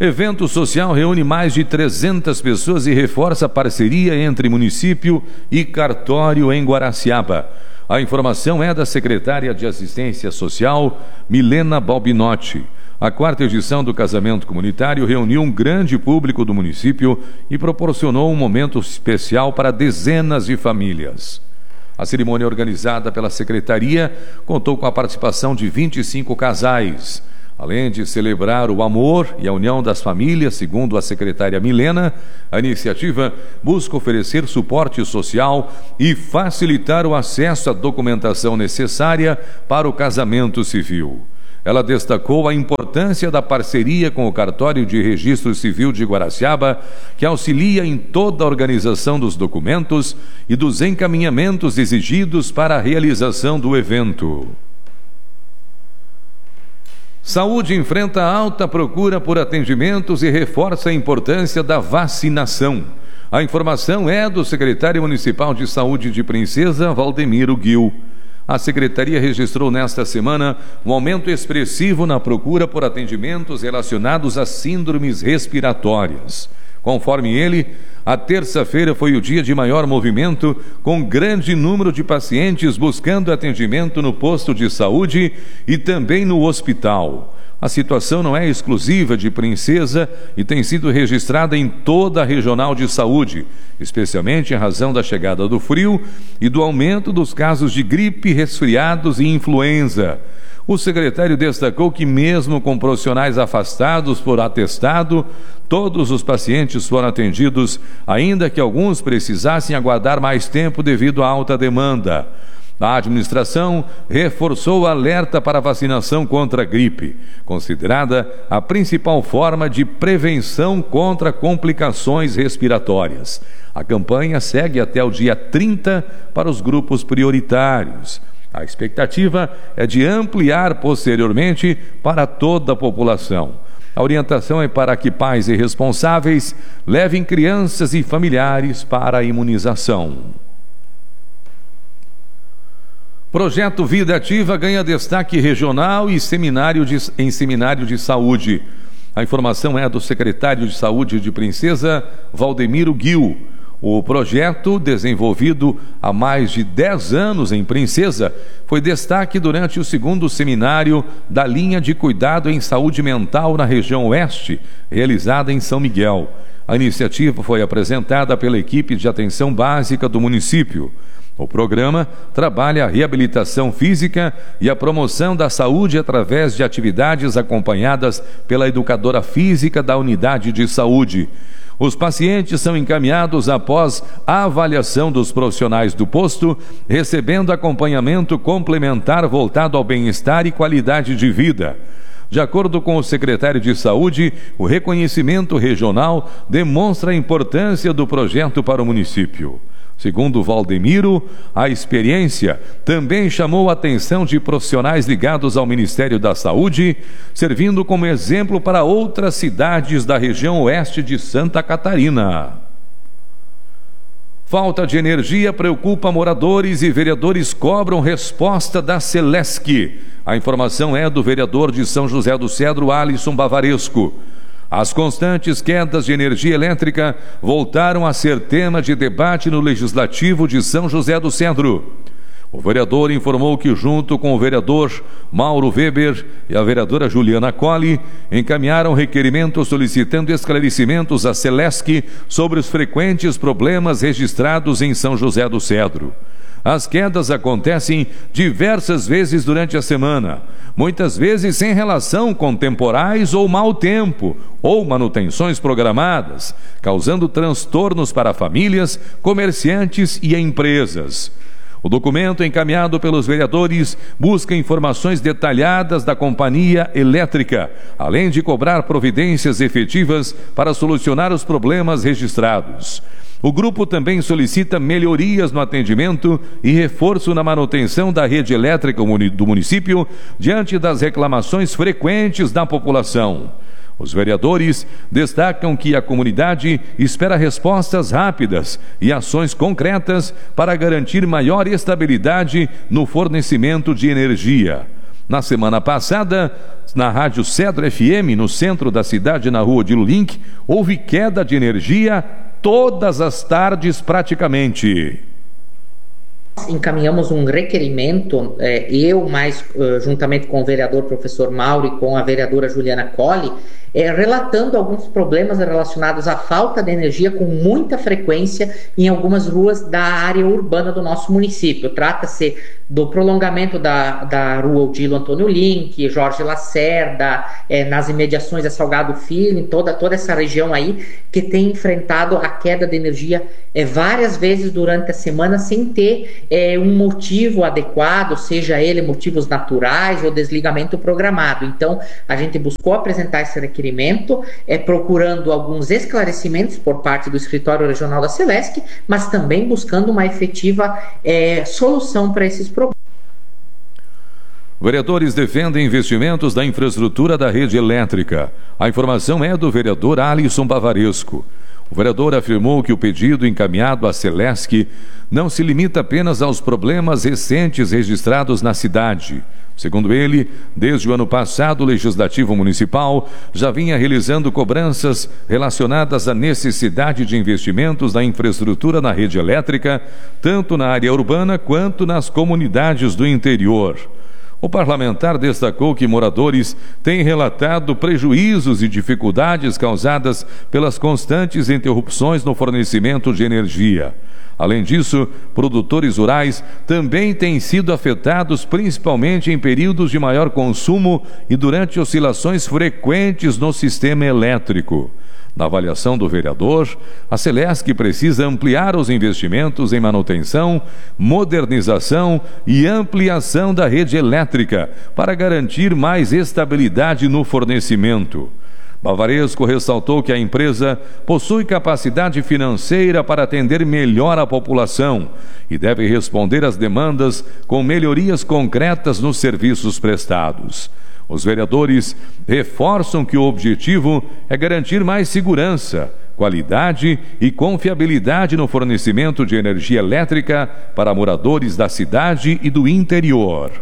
Evento social reúne mais de 300 pessoas e reforça a parceria entre município e cartório em Guaraciaba. A informação é da secretária de Assistência Social, Milena Balbinotti. A 4ª edição do casamento comunitário reuniu um grande público do município e proporcionou um momento especial para dezenas de famílias. A cerimônia organizada pela secretaria contou com a participação de 25 casais. Além de celebrar o amor e a união das famílias, segundo a secretária Milena, a iniciativa busca oferecer suporte social e facilitar o acesso à documentação necessária para o casamento civil. Ela destacou a importância da parceria com o Cartório de Registro Civil de Guaraciaba, que auxilia em toda a organização dos documentos e dos encaminhamentos exigidos para a realização do evento. Saúde enfrenta alta procura por atendimentos e reforça a importância da vacinação. A informação é do secretário municipal de Saúde de Princesa, Valdemiro Gil. A secretaria registrou nesta semana um aumento expressivo na procura por atendimentos relacionados a síndromes respiratórias. Conforme ele, a terça-feira foi o dia de maior movimento, com grande número de pacientes buscando atendimento no posto de saúde e também no hospital. A situação não é exclusiva de Princesa e tem sido registrada em toda a regional de saúde, especialmente em razão da chegada do frio e do aumento dos casos de gripe, resfriados e influenza. O secretário destacou que, mesmo com profissionais afastados por atestado, todos os pacientes foram atendidos, ainda que alguns precisassem aguardar mais tempo devido à alta demanda. A administração reforçou o alerta para a vacinação contra a gripe, considerada a principal forma de prevenção contra complicações respiratórias. A campanha segue até o dia 30 para os grupos prioritários. A expectativa é de ampliar posteriormente para toda a população. A orientação é para que pais e responsáveis levem crianças e familiares para a imunização. Projeto Vida Ativa ganha destaque regional e em seminário de saúde. A informação é do secretário de Saúde de Princesa, Valdemiro Gil. O projeto, desenvolvido há mais de 10 anos em Princesa, foi destaque durante o 2º seminário da linha de cuidado em saúde mental na região oeste, realizada em São Miguel. A iniciativa foi apresentada pela equipe de atenção básica do município. O programa trabalha a reabilitação física e a promoção da saúde através de atividades acompanhadas pela educadora física da unidade de saúde. Os pacientes são encaminhados após a avaliação dos profissionais do posto, recebendo acompanhamento complementar voltado ao bem-estar e qualidade de vida. De acordo com o secretário de Saúde, o reconhecimento regional demonstra a importância do projeto para o município. Segundo Valdemiro, a experiência também chamou a atenção de profissionais ligados ao Ministério da Saúde, servindo como exemplo para outras cidades da região oeste de Santa Catarina. Falta de energia preocupa moradores e vereadores cobram resposta da Celesc. A informação é do vereador de São José do Cedro, Alisson Bavaresco. As constantes quedas de energia elétrica voltaram a ser tema de debate no Legislativo de São José do Cedro. O vereador informou que, junto com o vereador Mauro Weber e a vereadora Juliana Colli, encaminharam requerimento solicitando esclarecimentos à Celesc sobre os frequentes problemas registrados em São José do Cedro. As quedas acontecem diversas vezes durante a semana, muitas vezes sem relação com temporais ou mau tempo, ou manutenções programadas, causando transtornos para famílias, comerciantes e empresas. O documento encaminhado pelos vereadores busca informações detalhadas da companhia elétrica, além de cobrar providências efetivas para solucionar os problemas registrados. O grupo também solicita melhorias no atendimento e reforço na manutenção da rede elétrica do município diante das reclamações frequentes da população. Os vereadores destacam que a comunidade espera respostas rápidas e ações concretas para garantir maior estabilidade no fornecimento de energia. Na semana passada, na Rádio Cedro FM, no centro da cidade, na rua Odilo Link, houve queda de energia todas as tardes praticamente. Encaminhamos um requerimento, juntamente com o vereador professor Mauro e com a vereadora Juliana Colli, relatando alguns problemas relacionados à falta de energia com muita frequência em algumas ruas da área urbana do nosso município. Trata-se do prolongamento da rua Odilo Antônio Link, Jorge Lacerda, nas imediações da Salgado Filho, em toda essa região aí, que tem enfrentado a queda de energia várias vezes durante a semana sem ter um motivo adequado, seja ele motivos naturais ou desligamento programado. Então, a gente buscou apresentar esse requerimento, procurando alguns esclarecimentos por parte do Escritório Regional da Celesc, mas também buscando uma efetiva solução para esses problemas. Vereadores defendem investimentos da infraestrutura da rede elétrica. A informação é do vereador Alisson Bavaresco. O vereador afirmou que o pedido encaminhado à Celesc não se limita apenas aos problemas recentes registrados na cidade. Segundo ele, desde o ano passado, o Legislativo Municipal já vinha realizando cobranças relacionadas à necessidade de investimentos na infraestrutura na rede elétrica, tanto na área urbana quanto nas comunidades do interior. O parlamentar destacou que moradores têm relatado prejuízos e dificuldades causadas pelas constantes interrupções no fornecimento de energia. Além disso, produtores rurais também têm sido afetados, principalmente em períodos de maior consumo e durante oscilações frequentes no sistema elétrico. Na avaliação do vereador, a Celesc precisa ampliar os investimentos em manutenção, modernização e ampliação da rede elétrica para garantir mais estabilidade no fornecimento. Bavaresco ressaltou que a empresa possui capacidade financeira para atender melhor a população e deve responder às demandas com melhorias concretas nos serviços prestados. Os vereadores reforçam que o objetivo é garantir mais segurança, qualidade e confiabilidade no fornecimento de energia elétrica para moradores da cidade e do interior.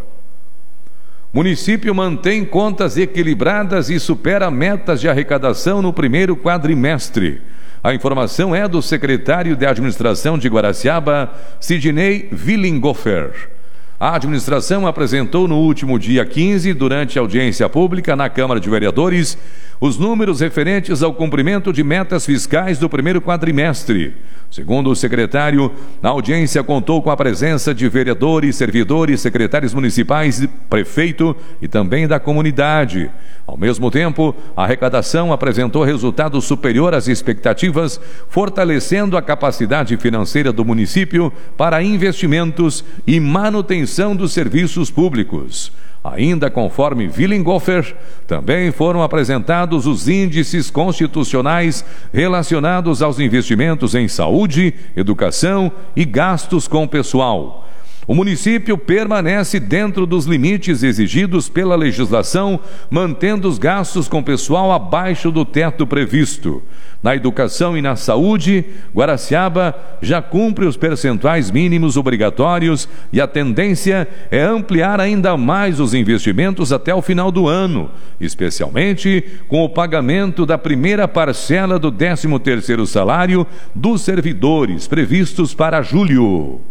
Município mantém contas equilibradas e supera metas de arrecadação no primeiro quadrimestre. A informação é do secretário de Administração de Guaraciaba, Sidney Willinghofer. A administração apresentou no último dia 15, durante a audiência pública na Câmara de Vereadores, os números referentes ao cumprimento de metas fiscais do primeiro quadrimestre. Segundo o secretário, a audiência contou com a presença de vereadores, servidores, secretários municipais, prefeito e também da comunidade. Ao mesmo tempo, a arrecadação apresentou resultado superior às expectativas, fortalecendo a capacidade financeira do município para investimentos e manutenção dos serviços públicos. Ainda conforme Willinghofer, também foram apresentados os índices constitucionais relacionados aos investimentos em saúde, educação e gastos com pessoal. O município permanece dentro dos limites exigidos pela legislação, mantendo os gastos com pessoal abaixo do teto previsto. Na educação e na saúde, Guaraciaba já cumpre os percentuais mínimos obrigatórios e a tendência é ampliar ainda mais os investimentos até o final do ano, especialmente com o pagamento da primeira parcela do 13º salário dos servidores previstos para julho.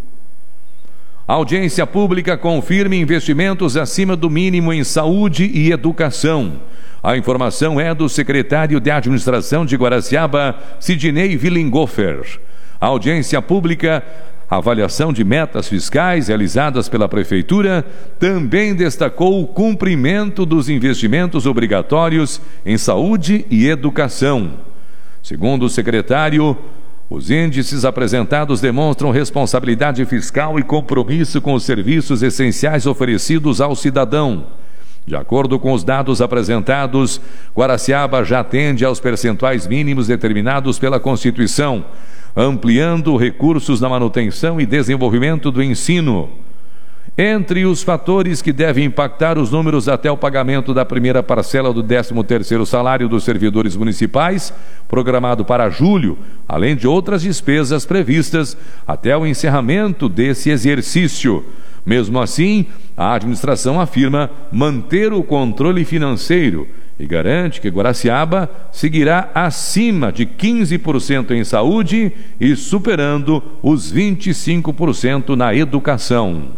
A audiência pública confirma investimentos acima do mínimo em saúde e educação. A informação é do secretário de Administração de Guaraciaba, Sidney Willinghofer. A audiência pública, avaliação de metas fiscais realizadas pela Prefeitura, também destacou o cumprimento dos investimentos obrigatórios em saúde e educação. Segundo o secretário, os índices apresentados demonstram responsabilidade fiscal e compromisso com os serviços essenciais oferecidos ao cidadão. De acordo com os dados apresentados, Guaraciaba já atende aos percentuais mínimos determinados pela Constituição, ampliando recursos na manutenção e desenvolvimento do ensino. Entre os fatores que devem impactar os números até o pagamento da primeira parcela do 13º salário dos servidores municipais, programado para julho, além de outras despesas previstas até o encerramento desse exercício. Mesmo assim, a administração afirma manter o controle financeiro e garante que Guaraciaba seguirá acima de 15% em saúde e superando os 25% na educação.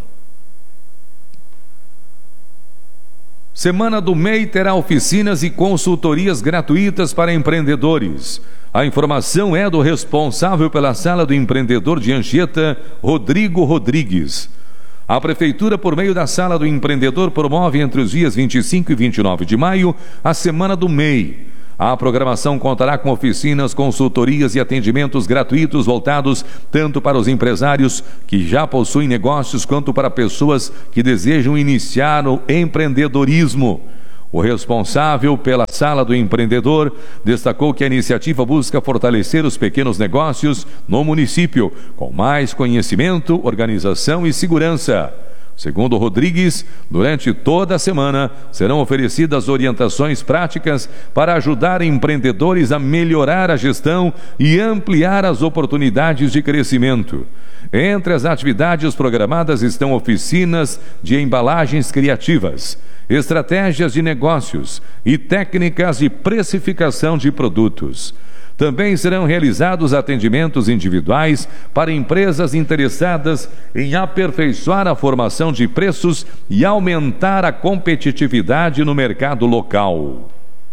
Semana do MEI terá oficinas e consultorias gratuitas para empreendedores. A informação é do responsável pela Sala do Empreendedor de Anchieta, Rodrigo Rodrigues. A Prefeitura, por meio da Sala do Empreendedor, promove entre os dias 25 e 29 de maio a Semana do MEI. A programação contará com oficinas, consultorias e atendimentos gratuitos voltados tanto para os empresários que já possuem negócios quanto para pessoas que desejam iniciar o empreendedorismo. O responsável pela Sala do Empreendedor destacou que a iniciativa busca fortalecer os pequenos negócios no município, com mais conhecimento, organização e segurança. Segundo Rodrigues, durante toda a semana serão oferecidas orientações práticas para ajudar empreendedores a melhorar a gestão e ampliar as oportunidades de crescimento. Entre as atividades programadas estão oficinas de embalagens criativas, estratégias de negócios e técnicas de precificação de produtos. Também serão realizados atendimentos individuais para empresas interessadas em aperfeiçoar a formação de preços e aumentar a competitividade no mercado local.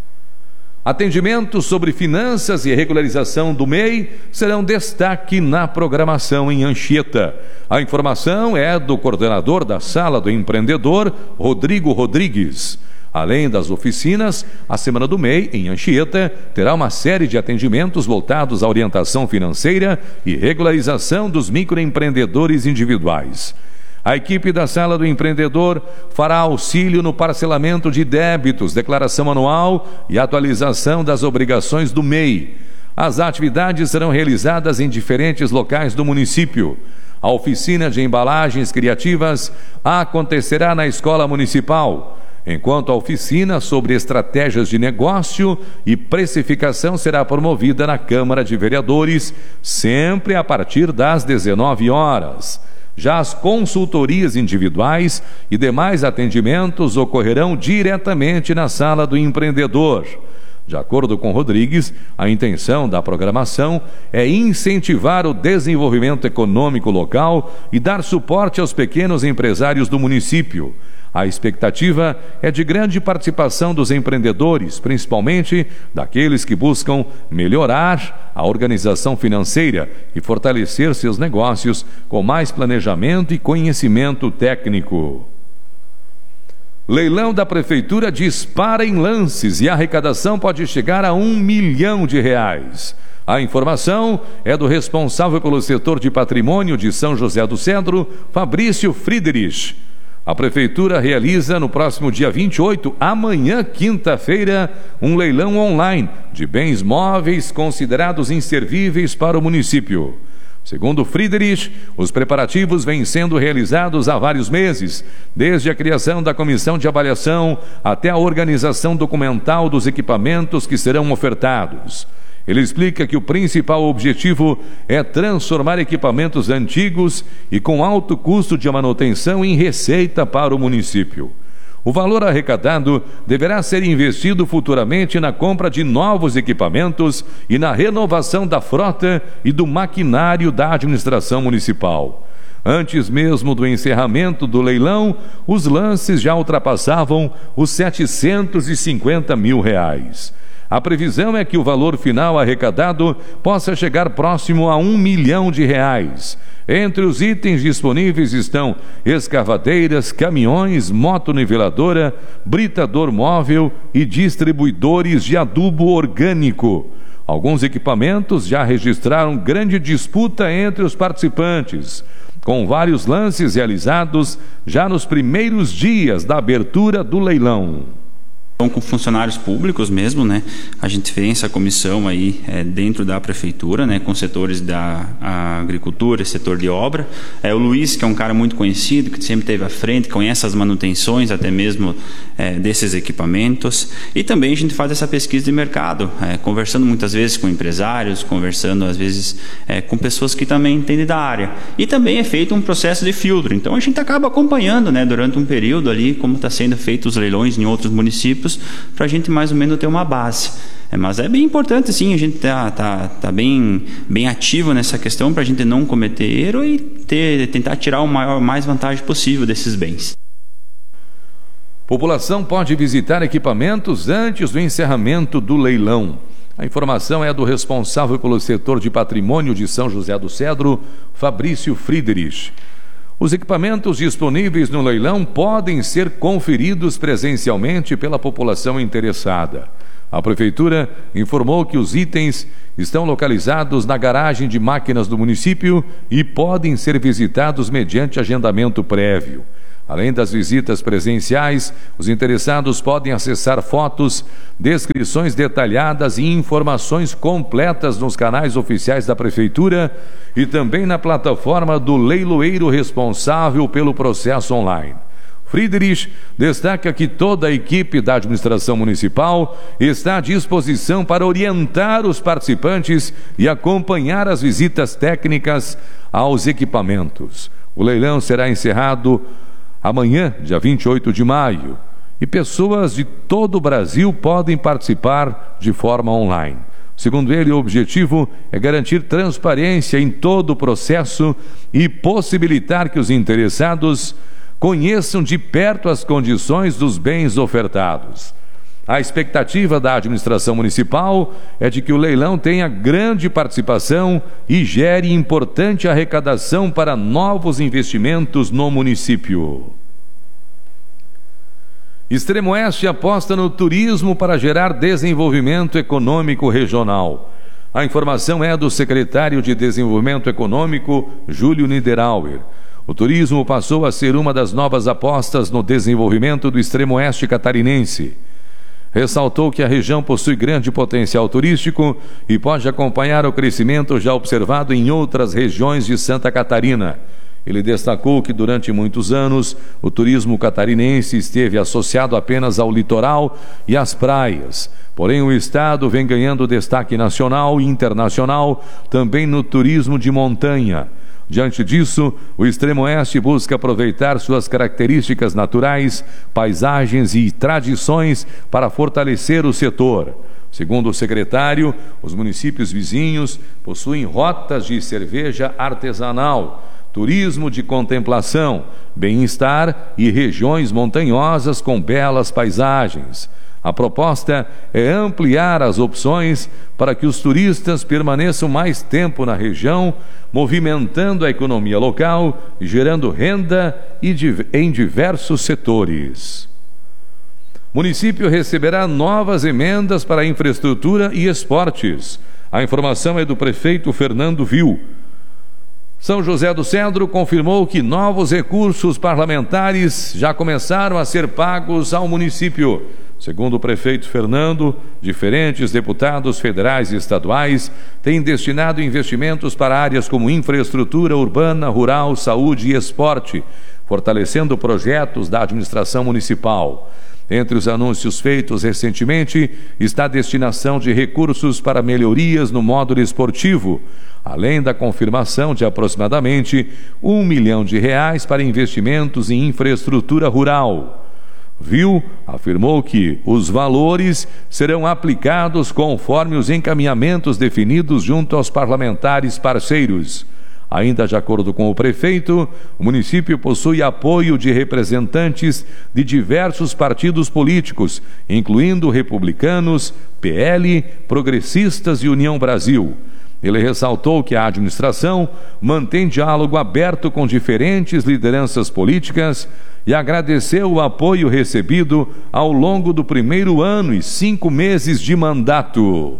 Atendimentos sobre finanças e regularização do MEI serão destaque na programação em Anchieta. A informação é do coordenador da Sala do Empreendedor, Rodrigo Rodrigues. Além das oficinas, a Semana do MEI, em Anchieta, terá uma série de atendimentos voltados à orientação financeira e regularização dos microempreendedores individuais. A equipe da Sala do Empreendedor fará auxílio no parcelamento de débitos, declaração anual e atualização das obrigações do MEI. As atividades serão realizadas em diferentes locais do município. A oficina de embalagens criativas acontecerá na Escola Municipal, enquanto a oficina sobre estratégias de negócio e precificação será promovida na Câmara de Vereadores, sempre a partir das 19 horas. Já as consultorias individuais e demais atendimentos ocorrerão diretamente na Sala do Empreendedor. De acordo com Rodrigues, a intenção da programação é incentivar o desenvolvimento econômico local e dar suporte aos pequenos empresários do município. A expectativa é de grande participação dos empreendedores, principalmente daqueles que buscam melhorar a organização financeira e fortalecer seus negócios com mais planejamento e conhecimento técnico. Leilão da Prefeitura dispara em lances e a arrecadação pode chegar a R$1 milhão. A informação é do responsável pelo setor de patrimônio de São José do Cedro, Fabrício Friedrich. A Prefeitura realiza no próximo dia 28, amanhã, quinta-feira, um leilão online de bens móveis considerados inservíveis para o município. Segundo Friedrich, os preparativos vêm sendo realizados há vários meses, desde a criação da comissão de avaliação até a organização documental dos equipamentos que serão ofertados. Ele explica que o principal objetivo é transformar equipamentos antigos e com alto custo de manutenção em receita para o município. O valor arrecadado deverá ser investido futuramente na compra de novos equipamentos e na renovação da frota e do maquinário da administração municipal. Antes mesmo do encerramento do leilão, os lances já ultrapassavam os R$750 mil. A previsão é que o valor final arrecadado possa chegar próximo a R$1 milhão. Entre os itens disponíveis estão escavadeiras, caminhões, motoniveladora, britador móvel e distribuidores de adubo orgânico. Alguns equipamentos já registraram grande disputa entre os participantes, com vários lances realizados já nos primeiros dias da abertura do leilão. Com funcionários públicos mesmo, né? A gente fez essa comissão aí dentro da prefeitura, né? Com setores da agricultura, setor de obra. O Luiz, que é um cara muito conhecido, que sempre esteve à frente, conhece as manutenções até mesmo desses equipamentos. E também a gente faz essa pesquisa de mercado, conversando muitas vezes com empresários, conversando às vezes com pessoas que também entendem da área. E também é feito um processo de filtro. Então a gente acaba acompanhando, né? Durante um período ali, como está sendo feito os leilões em outros municípios, para a gente mais ou menos ter uma base. Mas é bem importante, sim, a gente tá bem ativo nessa questão para a gente não cometer erro e tentar tirar mais vantagem possível desses bens. População pode visitar equipamentos antes do encerramento do leilão. A informação é do responsável pelo setor de patrimônio de São José do Cedro, Fabrício Friedrich. Os equipamentos disponíveis no leilão podem ser conferidos presencialmente pela população interessada. A Prefeitura informou que os itens estão localizados na garagem de máquinas do município e podem ser visitados mediante agendamento prévio. Além das visitas presenciais, os interessados podem acessar fotos, descrições detalhadas e informações completas nos canais oficiais da Prefeitura e também na plataforma do leiloeiro responsável pelo processo online. Friedrich destaca que toda a equipe da administração municipal está à disposição para orientar os participantes e acompanhar as visitas técnicas aos equipamentos. O leilão será encerrado amanhã, dia 28 de maio, e pessoas de todo o Brasil podem participar de forma online. Segundo ele, o objetivo é garantir transparência em todo o processo e possibilitar que os interessados conheçam de perto as condições dos bens ofertados. A expectativa da administração municipal é de que o leilão tenha grande participação e gere importante arrecadação para novos investimentos no município. Extremo Oeste aposta no turismo para gerar desenvolvimento econômico regional. A informação é do secretário de Desenvolvimento Econômico, Júlio Niederauer. O turismo passou a ser uma das novas apostas no desenvolvimento do Extremo Oeste catarinense. Ressaltou que a região possui grande potencial turístico e pode acompanhar o crescimento já observado em outras regiões de Santa Catarina. Ele destacou que durante muitos anos o turismo catarinense esteve associado apenas ao litoral e às praias. Porém, o estado vem ganhando destaque nacional e internacional também no turismo de montanha. Diante disso, o Extremo Oeste busca aproveitar suas características naturais, paisagens e tradições para fortalecer o setor. Segundo o secretário, os municípios vizinhos possuem rotas de cerveja artesanal, turismo de contemplação, bem-estar e regiões montanhosas com belas paisagens. A proposta é ampliar as opções para que os turistas permaneçam mais tempo na região, movimentando a economia local e gerando renda em diversos setores. O município receberá novas emendas para infraestrutura e esportes. A informação é do prefeito Fernando Vil. São José do Cedro confirmou que novos recursos parlamentares já começaram a ser pagos ao município. Segundo o prefeito Fernando, diferentes deputados federais e estaduais têm destinado investimentos para áreas como infraestrutura urbana, rural, saúde e esporte, fortalecendo projetos da administração municipal. Entre os anúncios feitos recentemente está a destinação de recursos para melhorias no módulo esportivo, além da confirmação de aproximadamente R$1 milhão para investimentos em infraestrutura rural. Vil afirmou que os valores serão aplicados conforme os encaminhamentos definidos junto aos parlamentares parceiros. Ainda de acordo com o prefeito, o município possui apoio de representantes de diversos partidos políticos, incluindo republicanos, PL, progressistas e União Brasil. Ele ressaltou que a administração mantém diálogo aberto com diferentes lideranças políticas e agradeceu o apoio recebido ao longo do primeiro ano e 5 meses de mandato.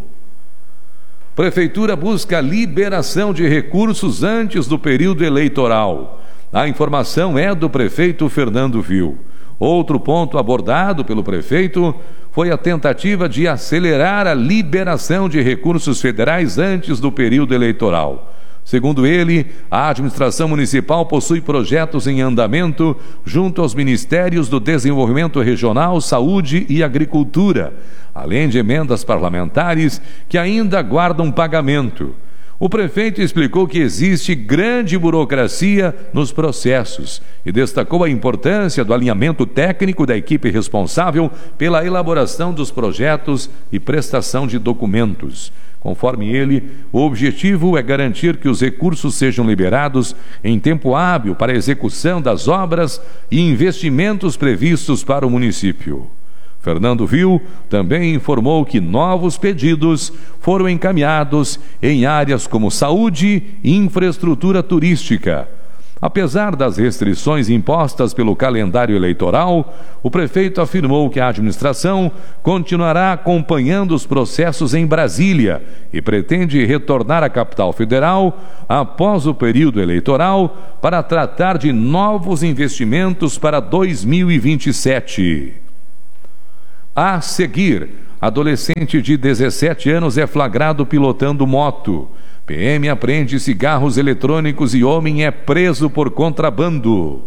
Prefeitura busca liberação de recursos antes do período eleitoral. A informação é do prefeito Fernando Vil. Outro ponto abordado pelo prefeito foi a tentativa de acelerar a liberação de recursos federais antes do período eleitoral. Segundo ele, a administração municipal possui projetos em andamento junto aos Ministérios do Desenvolvimento Regional, Saúde e Agricultura, além de emendas parlamentares que ainda aguardam pagamento. O prefeito explicou que existe grande burocracia nos processos e destacou a importância do alinhamento técnico da equipe responsável pela elaboração dos projetos e prestação de documentos. Conforme ele, o objetivo é garantir que os recursos sejam liberados em tempo hábil para a execução das obras e investimentos previstos para o município. Fernando Vil também informou que novos pedidos foram encaminhados em áreas como saúde e infraestrutura turística. Apesar das restrições impostas pelo calendário eleitoral, o prefeito afirmou que a administração continuará acompanhando os processos em Brasília e pretende retornar à capital federal após o período eleitoral para tratar de novos investimentos para 2027. A seguir, adolescente de 17 anos é flagrado pilotando moto. PM apreende cigarros eletrônicos e homem é preso por contrabando.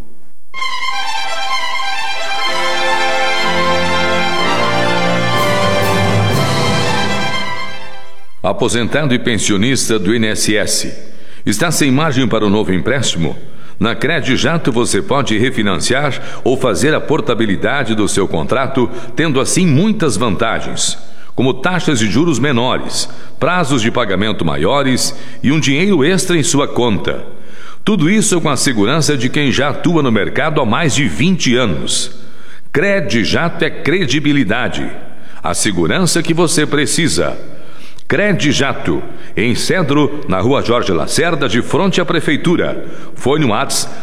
Aposentado e pensionista do INSS. Está sem margem para o novo empréstimo? Na Credijato você pode refinanciar ou fazer a portabilidade do seu contrato, tendo assim muitas vantagens, como taxas de juros menores, prazos de pagamento maiores e um dinheiro extra em sua conta. Tudo isso com a segurança de quem já atua no mercado há mais de 20 anos. Credijato é credibilidade, a segurança que você precisa. Credijato, em Cedro, na Rua Jorge Lacerda, de frente à Prefeitura. Fone no WhatsApp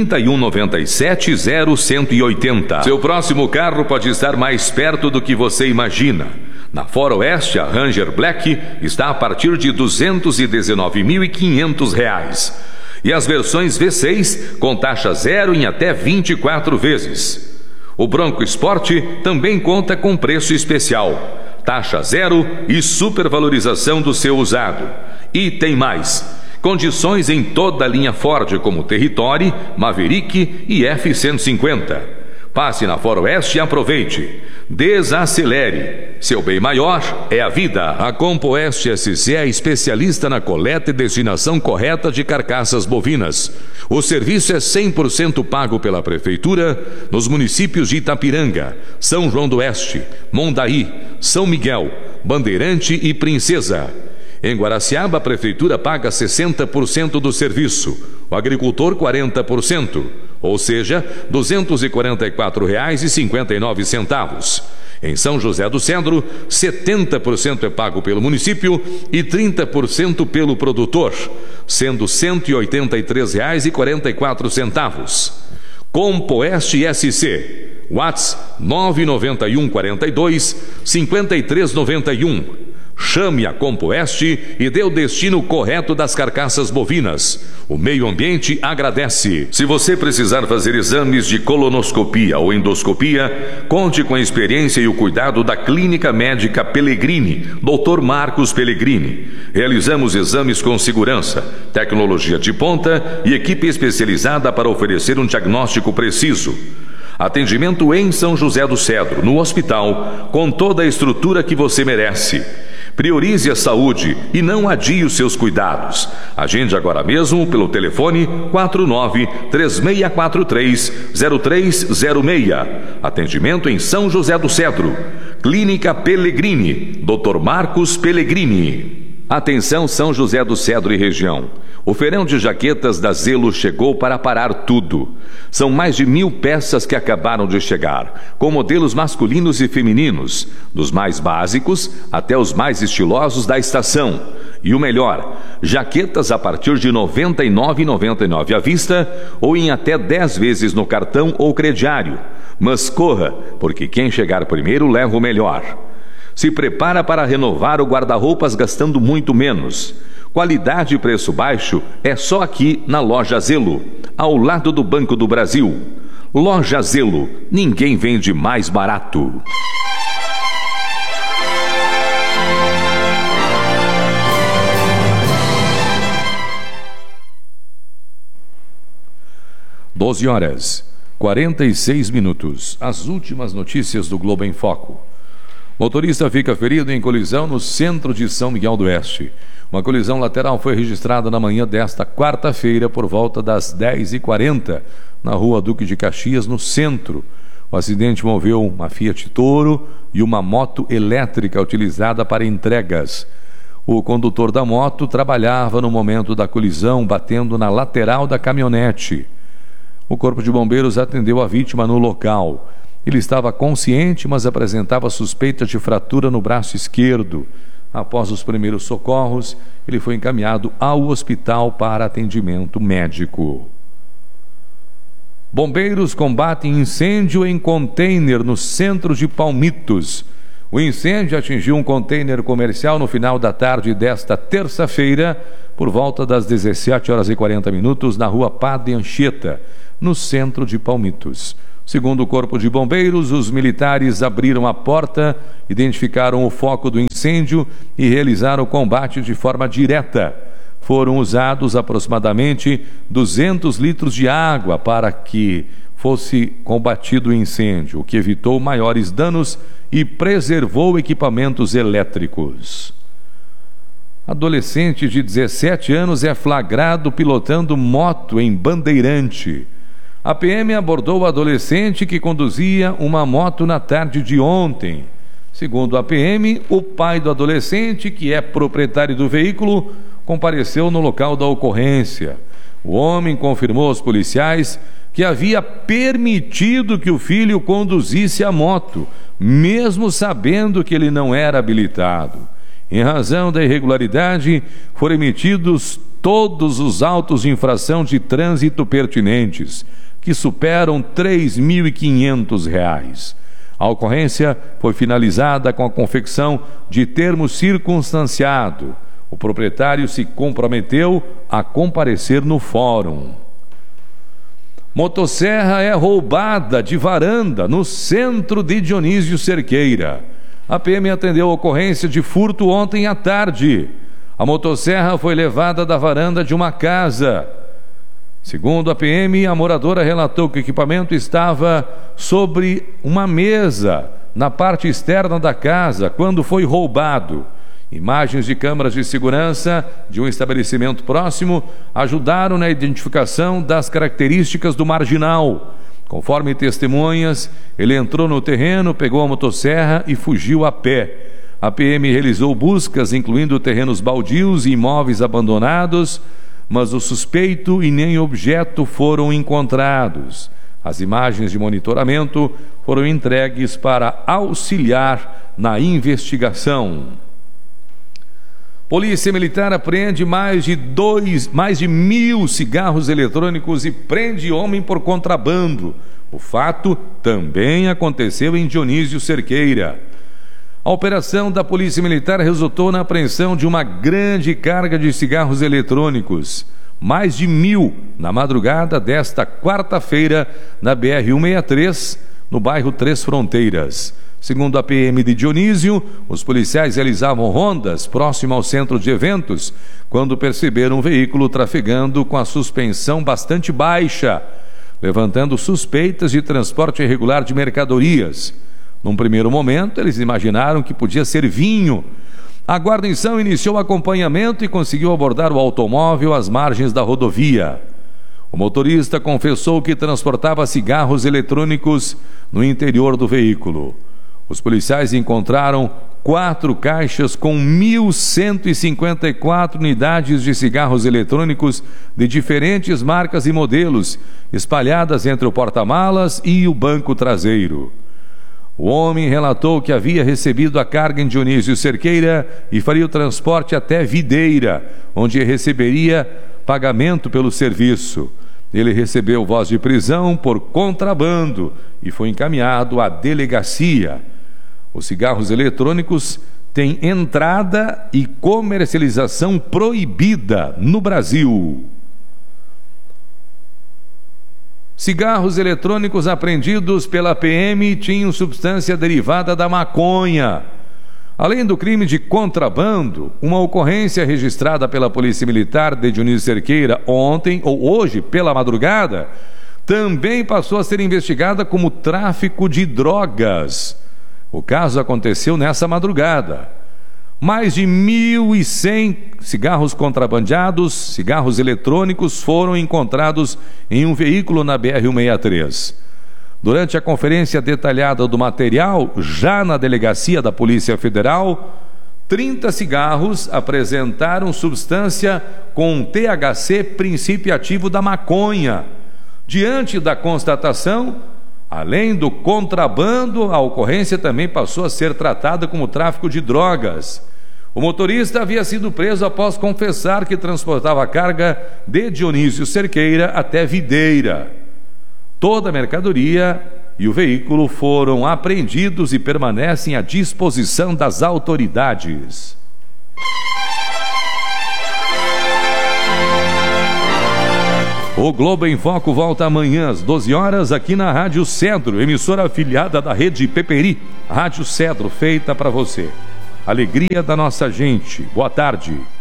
3197-0180. Seu próximo carro pode estar mais perto do que você imagina. Na Foroeste, a Ranger Black está a partir de R$ 219.500. E as versões V6 com taxa zero em até 24 vezes. O Bronco Sport também conta com preço especial. Taxa zero e supervalorização do seu usado. E tem mais. Condições em toda a linha Ford, como Territory, Maverick e F-150. Passe na Foroeste e aproveite. Desacelere. Seu bem maior é a vida. A Compoeste SC é especialista na coleta e destinação correta de carcaças bovinas. O serviço é 100% pago pela Prefeitura nos municípios de Itapiranga, São João do Oeste, Mondaí, São Miguel, Bandeirante e Princesa. Em Guaraciaba, a Prefeitura paga 60% do serviço, o agricultor 40%, ou seja, R$ 244,59. Em São José do Cedro, 70% é pago pelo município e 30% pelo produtor, sendo R$ 183,44. Compoeste SC, WhatsApp 991 42 5391. Chame a Compoeste e dê o destino correto das carcaças bovinas. O meio ambiente agradece. Se você precisar fazer exames de colonoscopia ou endoscopia, conte com a experiência e o cuidado da Clínica Médica Pellegrini, Dr. Marcos Pellegrini. Realizamos exames com segurança, tecnologia de ponta e equipe especializada para oferecer um diagnóstico preciso. Atendimento em São José do Cedro, no hospital, com toda a estrutura que você merece. Priorize a saúde e não adie os seus cuidados. Agende agora mesmo pelo telefone 49-3643-0306. Atendimento em São José do Cedro. Clínica Pellegrini, Dr. Marcos Pellegrini. Atenção São José do Cedro e região. O feirão de jaquetas da Zelo chegou para parar tudo. São mais de 1.000 peças que acabaram de chegar, com modelos masculinos e femininos, dos mais básicos até os mais estilosos da estação. E o melhor, jaquetas a partir de R$ 99,99 à vista ou em até 10 vezes no cartão ou crediário. Mas corra, porque quem chegar primeiro leva o melhor. Se prepara para renovar o guarda-roupas gastando muito menos. Qualidade e preço baixo é só aqui na Loja Zelo, ao lado do Banco do Brasil. Loja Zelo, ninguém vende mais barato. 12 horas, 46 minutos. As últimas notícias do Globo em Foco. Motorista fica ferido em colisão no centro de São Miguel do Oeste. Uma colisão lateral foi registrada na manhã desta quarta-feira por volta das 10h40, na rua Duque de Caxias, no centro. O acidente envolveu uma Fiat Toro e uma moto elétrica utilizada para entregas. O condutor da moto trabalhava no momento da colisão, batendo na lateral da caminhonete. O Corpo de Bombeiros atendeu a vítima no local. Ele estava consciente, mas apresentava suspeita de fratura no braço esquerdo. Após os primeiros socorros, ele foi encaminhado ao hospital para atendimento médico. Bombeiros combatem incêndio em container no centro de Palmitos. O incêndio atingiu um container comercial no final da tarde desta terça-feira, por volta das 17h40, na rua Padre Anchieta, no centro de Palmitos. Segundo o Corpo de Bombeiros, os militares abriram a porta, identificaram o foco do incêndio e realizaram o combate de forma direta. Foram usados aproximadamente 200 litros de água para que fosse combatido o incêndio, o que evitou maiores danos e preservou equipamentos elétricos. Adolescente de 17 anos é flagrado pilotando moto em Bandeirante. A PM abordou o adolescente que conduzia uma moto na tarde de ontem. Segundo a PM, o pai do adolescente, que é proprietário do veículo, compareceu no local da ocorrência. O homem confirmou aos policiais que havia permitido que o filho conduzisse a moto, mesmo sabendo que ele não era habilitado. Em razão da irregularidade, foram emitidos todos os autos de infração de trânsito pertinentes, que superam R$ 3.500. A ocorrência foi finalizada com a confecção de termo circunstanciado. O proprietário se comprometeu a comparecer no fórum. Motosserra é roubada de varanda no centro de Dionísio Cerqueira. A PM atendeu a ocorrência de furto ontem à tarde. A motosserra foi levada da varanda de uma casa. Segundo a PM, a moradora relatou que o equipamento estava sobre uma mesa na parte externa da casa quando foi roubado. Imagens de câmeras de segurança de um estabelecimento próximo ajudaram na identificação das características do marginal. Conforme testemunhas, ele entrou no terreno, pegou a motosserra e fugiu a pé. A PM realizou buscas, incluindo terrenos baldios e imóveis abandonados, mas o suspeito e nem objeto foram encontrados. As imagens de monitoramento foram entregues para auxiliar na investigação. Polícia Militar apreende mais de 1.000 cigarros eletrônicos e prende homem por contrabando. O fato também aconteceu em Dionísio Cerqueira. A operação da Polícia Militar resultou na apreensão de uma grande carga de cigarros eletrônicos, mais de 1.000, na madrugada desta quarta-feira, na BR-163, no bairro Três Fronteiras. Segundo a PM de Dionísio, os policiais realizavam rondas próximo ao centro de eventos, quando perceberam um veículo trafegando com a suspensão bastante baixa, levantando suspeitas de transporte irregular de mercadorias. Num primeiro momento, eles imaginaram que podia ser vinho. A guarnição iniciou o acompanhamento e conseguiu abordar o automóvel às margens da rodovia. O motorista confessou que transportava cigarros eletrônicos no interior do veículo. Os policiais encontraram 4 caixas com 1.154 unidades de cigarros eletrônicos de diferentes marcas e modelos, espalhadas entre o porta-malas e o banco traseiro. O homem relatou que havia recebido a carga em Dionísio Cerqueira e faria o transporte até Videira, onde receberia pagamento pelo serviço. Ele recebeu voz de prisão por contrabando e foi encaminhado à delegacia. Os cigarros eletrônicos têm entrada e comercialização proibida no Brasil. Cigarros eletrônicos apreendidos pela PM tinham substância derivada da maconha. Além do crime de contrabando, uma ocorrência registrada pela Polícia Militar de Dionísio Cerqueira ontem ou hoje pela madrugada também passou a ser investigada como tráfico de drogas. O caso aconteceu nessa madrugada. Mais de 1.100 cigarros contrabandeados, cigarros eletrônicos, foram encontrados em um veículo na BR-163. Durante a conferência detalhada do material, já na delegacia da Polícia Federal, 30 cigarros apresentaram substância com THC, princípio ativo da maconha. Diante da constatação, além do contrabando, a ocorrência também passou a ser tratada como tráfico de drogas. O motorista havia sido preso após confessar que transportava carga de Dionísio Cerqueira até Videira. Toda a mercadoria e o veículo foram apreendidos e permanecem à disposição das autoridades. O Globo em Foco volta amanhã às 12 horas aqui na Rádio Cedro, emissora afiliada da Rede Peperi. Rádio Cedro, feita para você. Alegria da nossa gente. Boa tarde.